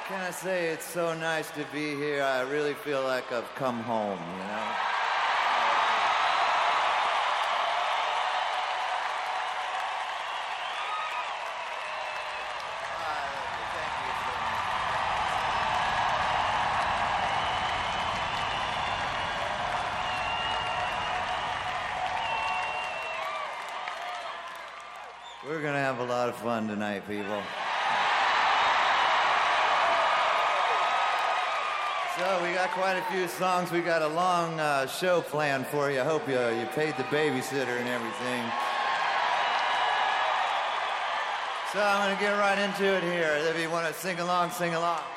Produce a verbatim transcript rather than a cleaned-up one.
can I say? It's so nice to be here. I really feel like I've come home, you know? We're gonna have a lot of fun tonight, people. So we got quite a few songs. We got a long uh, show planned for you. I hope you, you paid the babysitter and everything. So I'm gonna get right into it here. If you want to sing along, sing along.